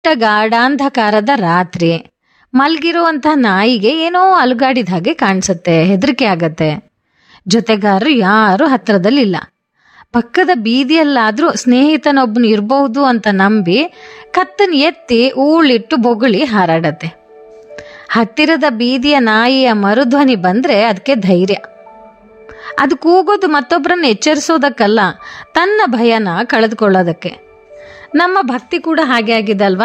ಗಾಢಾಂಧಕಾರದ ರಾತ್ರಿ ಮಲ್ಗಿರುವಂಥ ನಾಯಿಗೆ ಏನೋ ಅಲುಗಾಡಿದ ಹಾಗೆ ಕಾಣಿಸುತ್ತೆ, ಹೆದರಿಕೆ ಆಗತ್ತೆ. ಜೊತೆಗಾರರು ಯಾರು ಹತ್ರದಲ್ಲಿಲ್ಲ. ಪಕ್ಕದ ಬೀದಿಯಲ್ಲಾದ್ರೂ ಸ್ನೇಹಿತನೊಬ್ಬನು ಇರಬಹುದು ಅಂತ ನಂಬಿ ಕತ್ತನ್ ಎತ್ತಿ ಊಳಿಟ್ಟು ಬೊಗಳಿ ಹಾರಾಡತ್ತೆ. ಹತ್ತಿರದ ಬೀದಿಯ ನಾಯಿಯ ಮರುಧ್ವನಿ ಬಂದ್ರೆ ಅದಕ್ಕೆ ಧೈರ್ಯ. ಅದು ಕೂಗೋದು ಮತ್ತೊಬ್ಬರನ್ನ ಎಚ್ಚರಿಸೋದಕ್ಕಲ್ಲ, ತನ್ನ ಭಯನ ಕಳೆದುಕೊಳ್ಳೋದಕ್ಕೆ. ನಮ್ಮ ಭಕ್ತಿ ಕೂಡ ಹಾಗೆ ಆಗಿದಲ್ವಾ?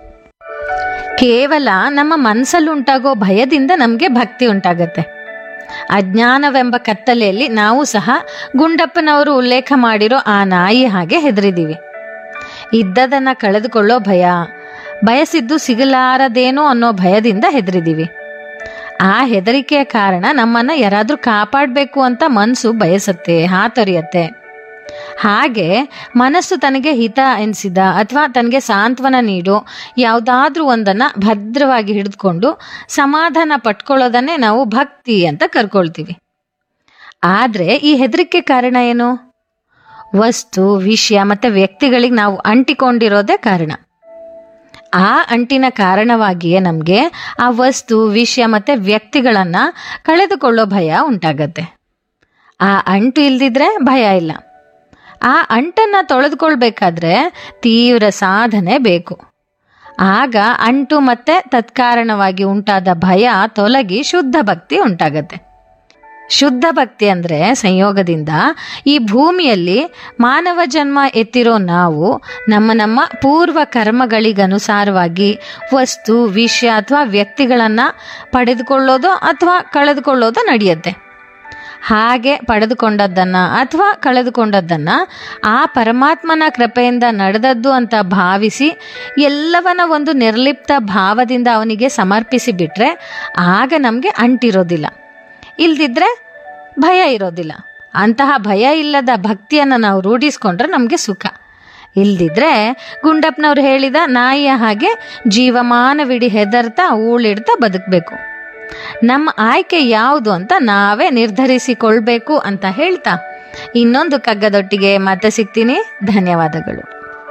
ಕೇವಲ ನಮ್ಮ ಮನಸ್ಸಲ್ಲುಂಟಾಗೋ ಭಯದಿಂದ ನಮಗೆ ಭಕ್ತಿ ಉಂಟಾಗತ್ತೆ. ಅಜ್ಞಾನವೆಂಬ ಕತ್ತಲೆಯಲ್ಲಿ ನಾವು ಸಹ ಗುಂಡಪ್ಪನವರು ಉಲ್ಲೇಖ ಮಾಡಿರೋ ಆ ನಾಯಿ ಹಾಗೆ ಹೆದರಿದೀವಿ. ಇದ್ದದನ್ನ ಕಳೆದುಕೊಳ್ಳೋ ಭಯ, ಬಯಸಿದ್ದು ಸಿಗಲಾರದೇನೋ ಅನ್ನೋ ಭಯದಿಂದ ಹೆದರಿದೀವಿ. ಆ ಹೆದರಿಕೆಯ ಕಾರಣ ನಮ್ಮನ್ನ ಯಾರಾದ್ರೂ ಕಾಪಾಡಬೇಕು ಅಂತ ಮನಸ್ಸು ಬಯಸತ್ತೆ, ಹಾತೊರೆಯತ್ತೆ. ಹಾಗೆ ಮನಸ್ಸು ತನಗೆ ಹಿತ ಎನಿಸಿದ ಅಥವಾ ತನಗೆ ಸಾಂತ್ವನ ನೀಡೋ ಯಾವುದಾದ್ರೂ ಒಂದನ್ನು ಭದ್ರವಾಗಿ ಹಿಡಿದುಕೊಂಡು ಸಮಾಧಾನ ಪಟ್ಕೊಳ್ಳೋದನ್ನೇ ನಾವು ಭಕ್ತಿ ಅಂತ ಕರ್ಕೊಳ್ತೀವಿ. ಆದರೆ ಈ ಹೆದರಿಕೆ ಕಾರಣ ಏನು? ವಸ್ತು, ವಿಷಯ ಮತ್ತು ವ್ಯಕ್ತಿಗಳಿಗೆ ನಾವು ಅಂಟಿಕೊಂಡಿರೋದೇ ಕಾರಣ. ಆ ಅಂಟಿನ ಕಾರಣವಾಗಿಯೇ ನಮಗೆ ಆ ವಸ್ತು, ವಿಷಯ ಮತ್ತು ವ್ಯಕ್ತಿಗಳನ್ನು ಕಳೆದುಕೊಳ್ಳೋ ಭಯ ಉಂಟಾಗತ್ತೆ. ಆ ಅಂಟು ಇಲ್ದಿದ್ರೆ ಭಯ ಇಲ್ಲ. ಆ ಅಂಟನ್ನು ತೊಳೆದುಕೊಳ್ಬೇಕಾದ್ರೆ ತೀವ್ರ ಸಾಧನೆ ಬೇಕು. ಆಗ ಅಂಟು ಮತ್ತೆ ತತ್ಕಾರಣವಾಗಿ ಉಂಟಾದ ಭಯ ತೊಲಗಿ ಶುದ್ಧ ಭಕ್ತಿ ಉಂಟಾಗತ್ತೆ. ಶುದ್ಧ ಭಕ್ತಿ ಅಂದರೆ ಸಂಯೋಗದಿಂದ ಈ ಭೂಮಿಯಲ್ಲಿ ಮಾನವ ಜನ್ಮ ಎತ್ತಿರೋ ನಾವು ನಮ್ಮ ಪೂರ್ವ ಕರ್ಮಗಳಿಗನುಸಾರವಾಗಿ ವಸ್ತು, ವಿಷಯ ಅಥವಾ ವ್ಯಕ್ತಿಗಳನ್ನು ಪಡೆದುಕೊಳ್ಳೋದು ಅಥವಾ ಕಳೆದುಕೊಳ್ಳೋದು ನಡೆಯುತ್ತೆ. ಹಾಗೆ ಪಡೆದುಕೊಂಡದ್ದನ್ನು ಅಥವಾ ಕಳೆದುಕೊಂಡದ್ದನ್ನು ಆ ಪರಮಾತ್ಮನ ಕೃಪೆಯಿಂದ ನಡೆದದ್ದು ಅಂತ ಭಾವಿಸಿ ಎಲ್ಲವನ್ನ ಒಂದು ನಿರ್ಲಿಪ್ತ ಭಾವದಿಂದ ಅವನಿಗೆ ಸಮರ್ಪಿಸಿ ಬಿಟ್ರೆ ಆಗ ನಮಗೆ ಅಂಟಿರೋದಿಲ್ಲ. ಇಲ್ದಿದ್ರೆ ಭಯ ಇರೋದಿಲ್ಲ. ಅಂತಹ ಭಯ ಇಲ್ಲದ ಭಕ್ತಿಯನ್ನು ನಾವು ರೂಢಿಸ್ಕೊಂಡ್ರೆ ನಮಗೆ ಸುಖ. ಇಲ್ದಿದ್ರೆ ಗುಂಡಪ್ಪನವ್ರು ಹೇಳಿದ ನಾಯಿಯ ಹಾಗೆ ಜೀವಮಾನವಿಡಿ ಹೆದರ್ತಾ ಊಳಿಡ್ತಾ ಬದುಕಬೇಕು. ನಮ್ಮ ಆಯ್ಕೆ ಯಾವುದು ಅಂತ ನಾವೇ ನಿರ್ಧರಿಸಿಕೊಳ್ಬೇಕು ಅಂತ ಹೇಳ್ತಾ ಇನ್ನೊಂದು ಕಗ್ಗದೊಟ್ಟಿಗೆ ಮತ್ತೆ ಸಿಗ್ತೀನಿ. ಧನ್ಯವಾದಗಳು.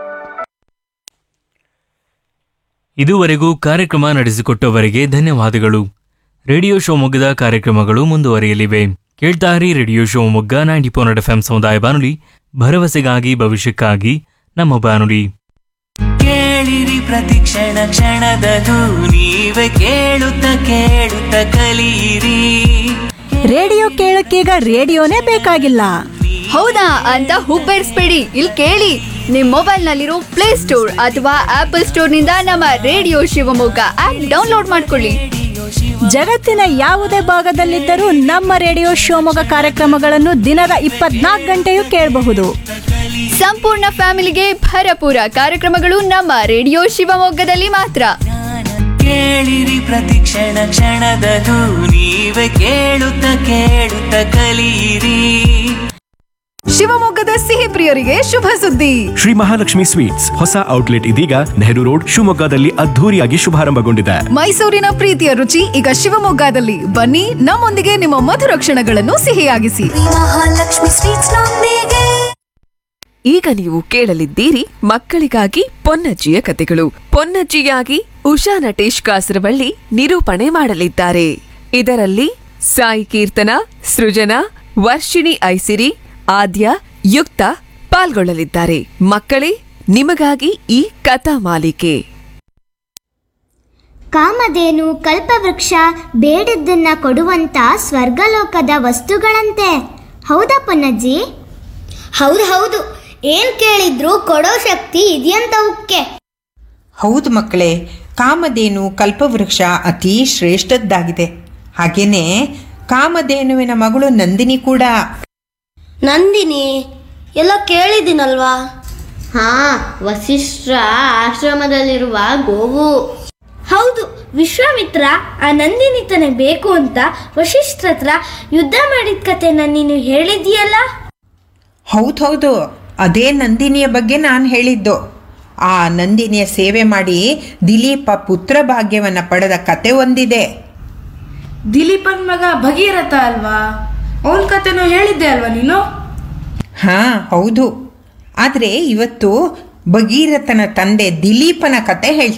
ಇದುವರೆಗೂ ಕಾರ್ಯಕ್ರಮ ನಡೆಸಿಕೊಟ್ಟವರಿಗೆ ಧನ್ಯವಾದಗಳು. ರೇಡಿಯೋ ಶಿವಮೊಗ್ಗದ ಕಾರ್ಯಕ್ರಮಗಳು ಮುಂದುವರಿಯಲಿವೆ. ಕೇಳ್ತಾರಿ ರೇಡಿಯೋ ಶಿವಮೊಗ್ಗ 90.4 FM ಸಮುದಾಯ ಬಾನುಲಿ, ಭರವಸೆಗಾಗಿ ಭವಿಷ್ಯಕ್ಕಾಗಿ ನಮ್ಮ ಬಾನುಲಿ. ಕೇಳಿರಿ ಪ್ರತಿಕ್ಷಣ ಕ್ಷಣದದು ನೀವೇ ಕೇಳುತ್ತ ಕೇಳುತ್ತ ಕಲಿಯಿರಿ. ರೇಡಿಯೋ ಕೇಳಕ್ಕೀಗ ರೇಡಿಯೋನೇ ಬೇಕಾಗಿಲ್ಲ. ಹೌದಾ ಅಂತ ಹುಬ್ಬೇರಿಸ್ಬೇಡಿ. ಇಲ್ಲಿ ಕೇಳಿ, ನಿಮ್ ಮೊಬೈಲ್ ನಲ್ಲಿರೋ ಪ್ಲೇ ಸ್ಟೋರ್ ಅಥವಾ ಆಪಲ್ ಸ್ಟೋರ್ ನಿಂದ ನಮ್ಮ ರೇಡಿಯೋ ಶಿವಮೊಗ್ಗ ಆಪ್ ಡೌನ್ಲೋಡ್ ಮಾಡ್ಕೊಳ್ಳಿ. ಜಗತ್ತಿನ ಯಾವುದೇ ಭಾಗದಲ್ಲಿದ್ದರೂ ನಮ್ಮ ರೇಡಿಯೋ ಶಿವಮೊಗ್ಗ ಕಾರ್ಯಕ್ರಮಗಳನ್ನು ದಿನದ 24 ಗಂಟೆಯೂ ಕೇಳಬಹುದು. ಸಂಪೂರ್ಣ ಫ್ಯಾಮಿಲಿಗೆ ಭರಪೂರ ಕಾರ್ಯಕ್ರಮಗಳು ನಮ್ಮ ರೇಡಿಯೋ ಶಿವಮೊಗ್ಗದಲ್ಲಿ ಮಾತ್ರ. ಕೇಳಿರಿ ಪ್ರತಿಕ್ಷಣ ಕ್ಷಣದದು ನೀವೇ ಕೇಳುತ್ತ ಕೇಳುತ್ತ ಕಲಿಯಿರಿ. ಶಿವಮೊಗ್ಗದ ಸಿಹಿ ಪ್ರಿಯರಿಗೆ ಶುಭ ಸುದ್ದಿ. ಶ್ರೀ ಮಹಾಲಕ್ಷ್ಮಿ ಸ್ವೀಟ್ಸ್ ಹೊಸ ಔಟ್ಲೆಟ್ ಇದೀಗ ನೆಹರು ರೋಡ್ ಶಿವಮೊಗ್ಗದಲ್ಲಿ ಅದ್ಧೂರಿಯಾಗಿ ಶುಭಾರಂಭಗೊಂಡಿದೆ. ಮೈಸೂರಿನ ಪ್ರೀತಿಯ ರುಚಿ ಈಗ ಶಿವಮೊಗ್ಗದಲ್ಲಿ. ಬನ್ನಿ, ನಮ್ಮೊಂದಿಗೆ ನಿಮ್ಮ ಮಧುರ ಕ್ಷಣಗಳನ್ನು ಸಿಹಿಯಾಗಿಸಿ. ಈಗ ನೀವು ಕೇಳಲಿದ್ದೀರಿ ಮಕ್ಕಳಿಗಾಗಿ ಪೊನ್ನಜ್ಜಿಯ ಕಥೆಗಳು. ಪೊನ್ನಜ್ಜಿಯಾಗಿ ಉಷಾ ನಟೇಶ್ ಕಾಸರವಳ್ಳಿ ನಿರೂಪಣೆ ಮಾಡಲಿದ್ದಾರೆ. ಇದರಲ್ಲಿ ಸಾಯಿ ಕೀರ್ತನ, ಸೃಜನಾ, ವರ್ಷಿಣಿ ಐಸಿರಿ, ಆದ್ಯ, ಯುಕ್ತ ಪಾಲ್ಗೊಳ್ಳಲಿದ್ದಾರೆ. ಮಕ್ಕಳೇ, ನಿಮಗಾಗಿ ಈ ಕಥಾ ಮಾಲಿಕೆ. ಕಾಮಧೇನು ಕಲ್ಪವೃಕ್ಷ ಬೇಡದ್ದನ್ನ ಕೊಡುವಂತ ಸ್ವರ್ಗಲೋಕದ ವಸ್ತುಗಳಂತೆ. ಹೌದಾ ಪೊನ್ನಜ್ಜಿ? ಹೌದು ಹೌದು, ಏನ್ ಕೇಳಿದ್ರು ಕೊಡೋ ಶಕ್ತಿ ಇದೆಯಂತವಕ್ಕೆ. ಹೌದು ಮಕ್ಕಳೇ, ಕಾಮಧೇನು ಕಲ್ಪವೃಕ್ಷ ಅತಿ ಶ್ರೇಷ್ಠದ್ದಾಗಿದೆ. ಹಾಗೇನೆ ಕಾಮಧೇನುವಿನ ಮಗಳು ನಂದಿನಿ ಕೂಡ. ನಂದಿನಿ ಎಲ್ಲ ಕೇಳಿದ್ದೀನಲ್ವಾ? ಹಾ, ವಸಿಷ್ಠರ ಆಶ್ರಮದಲ್ಲಿರುವ ಗೋವು. ಹೌದು, ವಿಶ್ವಾಮಿತ್ರ ಆ ನಂದಿನಿ ತನಗೆ ಬೇಕು ಅಂತ ವಸಿಷ್ಠರ ಹತ್ರ ಯುದ್ಧ ಮಾಡಿದ ಕಥೆನ ನೀನು ಹೇಳಿದೀಯಲ್ಲ? ಹೌದೌದು, ಅದೇ ನಂದಿನಿಯ ಬಗ್ಗೆ ನಾನು ಹೇಳಿದ್ದು. ಆ ನಂದಿನಿಯ ಸೇವೆ ಮಾಡಿ ದಿಲೀಪ ಪುತ್ರ ಭಾಗ್ಯವನ್ನು ಪಡೆದ ಕತೆ ಒಂದಿದೆ. ದಿಲೀಪನ್ ಮಗ ಭಗೀರಥ ಅಲ್ವಾ? ಅವನ ಕತೆನೂ ಹೇಳಿದ್ದೆ ಅಲ್ವಾ ನೀನು? ಹಾಂ ಹೌದು, ಆದರೆ ಇವತ್ತು ಭಗೀರಥನ ತಂದೆ ದಿಲೀಪನ ಕತೆ ಹೇಳ್ತೀನಿ.